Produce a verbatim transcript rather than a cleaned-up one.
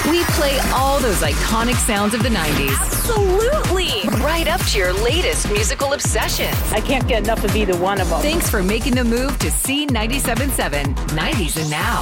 We play all those iconic sounds of the nineties. Absolutely. Right up to your latest musical obsessions. I can't get enough of either one of them. Thanks for making the move to C ninety-seven point seven, nineties and Now.